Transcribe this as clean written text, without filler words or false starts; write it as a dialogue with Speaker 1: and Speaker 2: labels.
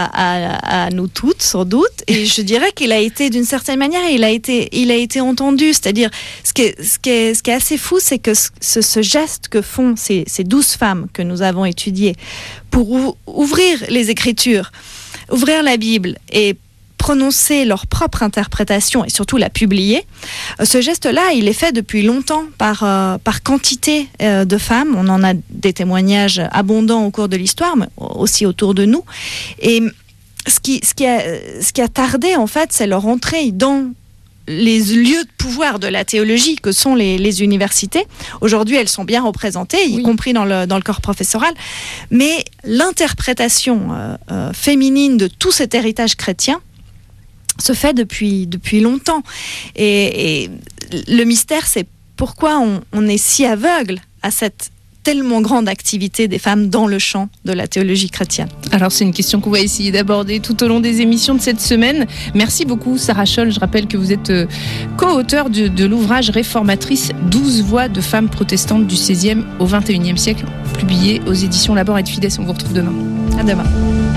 Speaker 1: à nous toutes, sans doute. Et je dirais qu'il a été, d'une certaine manière, il a été entendu. C'est-à-dire, ce qui est assez fou, c'est que ce geste que font ces 12 femmes que nous avons étudiées pour ouvrir les Écritures, ouvrir la Bible et prononcer leur propre interprétation et surtout la publier. Ce geste-là, il est fait depuis longtemps par quantité de femmes. On en a des témoignages abondants au cours de l'histoire, mais aussi autour de nous. Et ce qui a tardé, en fait, c'est leur entrée dans les lieux de pouvoir de la théologie que sont les universités. Aujourd'hui, elles sont bien représentées, y compris dans le corps professoral. Mais l'interprétation féminine de tout cet héritage chrétien se fait depuis longtemps. Et le mystère, c'est pourquoi on est si aveugle à cette tellement grande activité des femmes dans le champ de la théologie chrétienne.
Speaker 2: Alors c'est une question qu'on va essayer d'aborder tout au long des émissions de cette semaine. Merci beaucoup Sarah Scholl. Je rappelle que vous êtes co-auteure de l'ouvrage réformatrice 12 voix de femmes protestantes du XVIe au XXIe siècle, publié aux éditions Labor et de Fides. On vous retrouve demain.
Speaker 1: À demain.